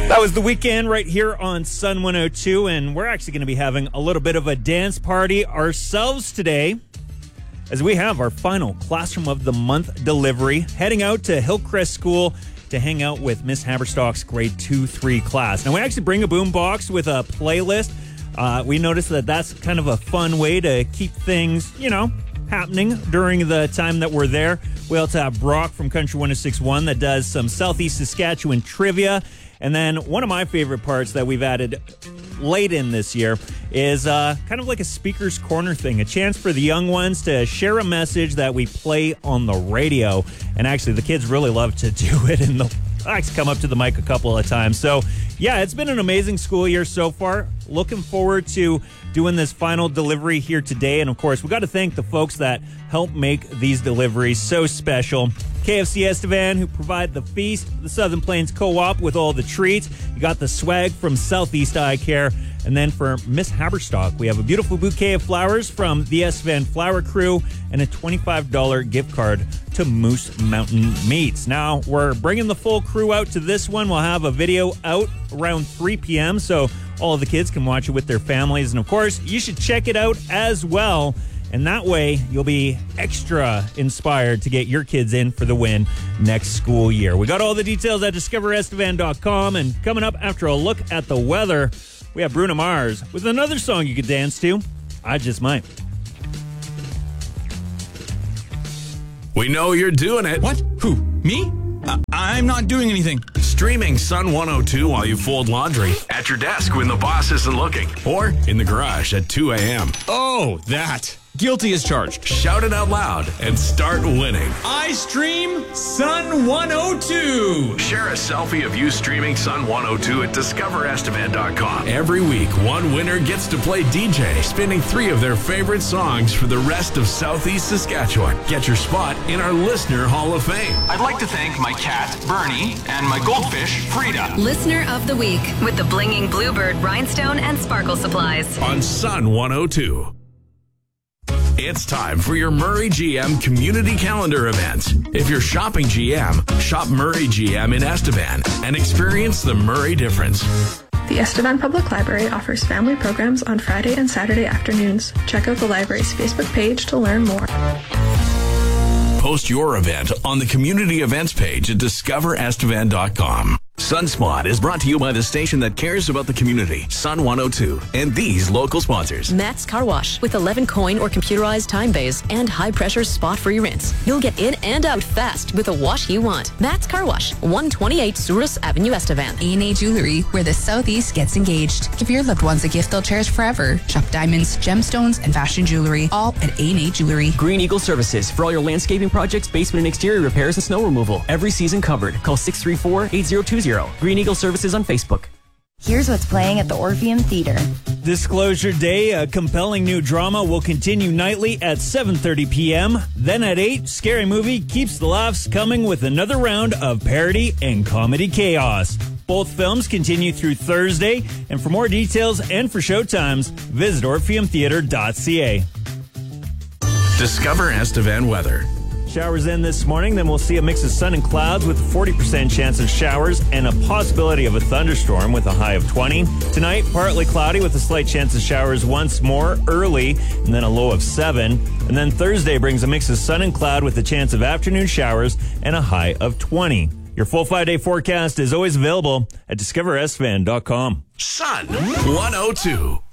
That was The Weekend right here on Sun 102, and we're actually going to be having a little bit of a dance party ourselves today, as we have our final Classroom of the Month delivery, heading out to Hillcrest School to hang out with Miss Haberstock's grade 2-3 class. Now, we actually bring a boombox with a playlist. We noticed that that's kind of a fun way to keep things, happening during the time that we're there. We also have Brock from Country 106.1 that does some Southeast Saskatchewan trivia. And then one of my favorite parts that we've added late in this year is kind of like a speaker's corner thing, a chance for the young ones to share a message that we play on the radio. And actually, the kids really love to do it, and they'll actually come up to the mic a couple of times. So, yeah, it's been an amazing school year so far. Looking forward to doing this final delivery here today. And, of course, we got to thank the folks that help make these deliveries so special. KFC Estevan, who provide the feast, the Southern Plains Co-op with all the treats. You got the swag from Southeast Eye Care. And then for Miss Haberstock, we have a beautiful bouquet of flowers from the Estevan Flower Crew and a $25 gift card to Moose Mountain Meats. Now, we're bringing the full crew out to this one. We'll have a video out around 3 p.m., so all of the kids can watch it with their families. And, of course, you should check it out as well. And that way, you'll be extra inspired to get your kids in for the win next school year. We got all the details at discoverestevan.com. And coming up after a look at the weather, we have Bruno Mars with another song you could dance to. I Just Might. We know you're doing it. What? Who? Me? I'm not doing anything. Streaming Sun 102 while you fold laundry, at your desk when the boss isn't looking, or in the garage at 2 a.m. Oh, that. Guilty as charged. Shout it out loud and start winning. I stream Sun 102. Share a selfie of you streaming Sun 102 at discoverestevan.com. Every week, one winner gets to play DJ, spinning 3 of their favorite songs for the rest of Southeast Saskatchewan. Get your spot in our Listener Hall of Fame. I'd like to thank my cat, Bernie, and my goldfish, Frida. Listener of the Week with the Blinging Bluebird Rhinestone and Sparkle Supplies. On Sun 102. It's time for your Murray GM community calendar events. If you're shopping GM, shop Murray GM in Estevan and experience the Murray difference. The Estevan Public Library offers family programs on Friday and Saturday afternoons. Check out the library's Facebook page to learn more. Post your event on the community events page at discoverestevan.com. Sunspot is brought to you by the station that cares about the community, Sun 102, and these local sponsors. Matt's Car Wash with 11 coin or computerized time bays and high-pressure spot-free rinse. You'll get in and out fast with a wash you want. Matt's Car Wash, 128 Souris Avenue, Estevan. A&A Jewelry, where the Southeast gets engaged. Give your loved ones a gift they'll cherish forever. Shop diamonds, gemstones, and fashion jewelry, all at A&A Jewelry. Green Eagle Services for all your landscaping projects, basement and exterior repairs, and snow removal. Every season covered. Call 634-8020. Green Eagle Services on Facebook. Here's what's playing at the Orpheum Theater. Disclosure Day, a compelling new drama, will continue nightly at 7:30 p.m. Then at 8, Scary Movie keeps the laughs coming with another round of parody and comedy chaos. Both films continue through Thursday, and for more details and for showtimes, visit orpheumtheater.ca. Discover Estevan weather. Showers in this morning, then we'll see a mix of sun and clouds with a 40% chance of showers and a possibility of a thunderstorm with a high of 20. Tonight, partly cloudy with a slight chance of showers once more early and then a low of 7. And then Thursday brings a mix of sun and cloud with a chance of afternoon showers and a high of 20. Your full 5-day forecast is always available at discoverestevan.com. Sun 102.